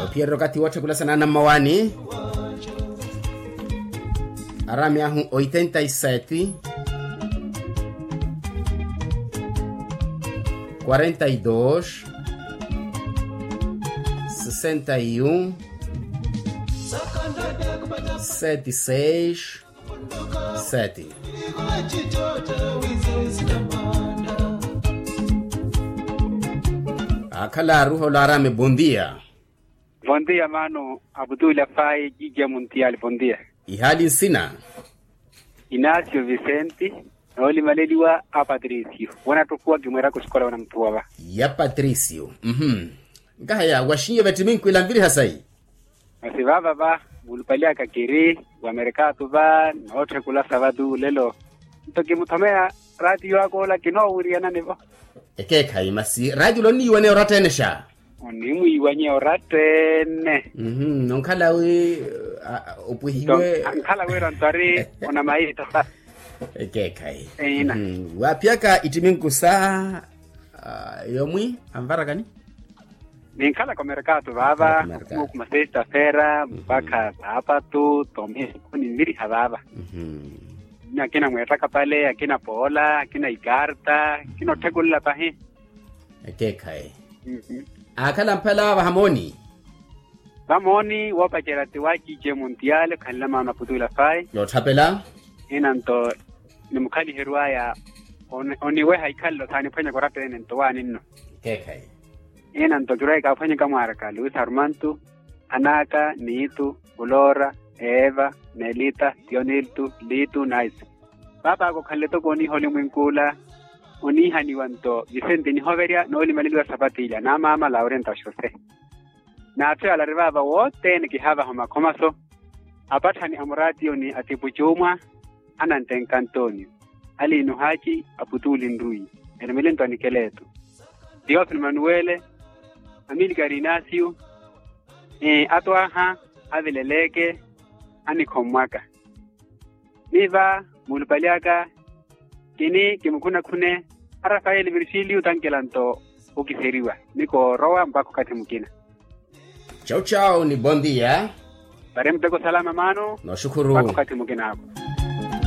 Pierro kati wote kula sana na mawani. Arami ahu 87 42 61 76 7. Akala ruho la Arami, bom dia. Bom dia, mano. Abdul Afai, Gigi Mundial, bom dia. Ihali sina. Inácio Vicente, oli maleliwa a Patricio. Wana tukua kimwera kuskola wana mtuwa. Ya Patricio. Ngahaya washinye betimingu ilambiri hasai. Masibaba ba, bulupalia kakiri, wa merekato ba, na otre kula sabadu lelo. Ntoki mutamea radio wako la kino uriana nebo. Eke kai masi radio lo ni wane oratene sha. Onimu iwanye oratene. Nonkala we opuhiwe. Nonkala we rantari ona maita. Eke kai. Eina. Wapiaka itimingu saa yomwi amvara gani? Ninkala kwa merekato baba, kuma sexta-feira, mpaka hapa tu, tomie kuni mbiri hababa. Akina mwetaka pale, akina pola, akina ikarta, akina otegula pahe. Ekekai. Akala mpela wa hamoni? Hamoni, wapa jerati waki je mundiale, kanilama na Abdul Afai. Lotapela? Inanto, ni mukali heruaya, oniwe haikalo, tani panya korate nento wa nino. Ekekai. Inanto, jurai ka panya kamaraka, Luis Armantu, Anaka, Nitu, Ulora, Eva, Nelita, Tioniltu, Litu, Nice. Papa ako kaleto ko ni holi mwinkula, uniha ni wanto, Vicente ni hoveria, no oli malilwa sapatilla, na mama Laurenta Jose. Na ate alaribaba wote ni kihava homa komaso, apata ni amuratio ni atipuchuma, anante Antonio, ali inuhachi, aputuli ndui, enemilento anikeletu. Dios Manuele, Amilcar Ignacio, atuaha, avileleke, anikomwaka. Niva, mulupaliaka, kini kimukuna kune, Rafael Virgilio tankelanto ukiseriwa. Niko roa mpako kati mukina. Chao chao, ni bom dia. Paremteko salama mano. No shukuru. Mpako kati mukina hapo.